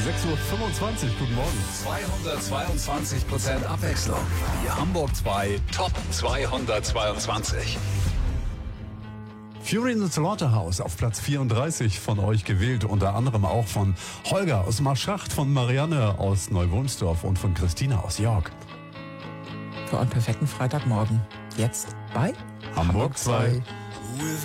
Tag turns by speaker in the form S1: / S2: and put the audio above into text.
S1: 6:25 Uhr, guten Morgen.
S2: 222% Abwechslung. Die Hamburg 2 Top 222.
S1: Fury in the Slaughterhouse auf Platz 34 von euch gewählt, unter anderem auch von Holger aus Marschacht, von Marianne aus Neuwohnsdorf und von Christina aus York.
S3: Für einen perfekten Freitagmorgen. Jetzt bei
S1: Hamburg 2.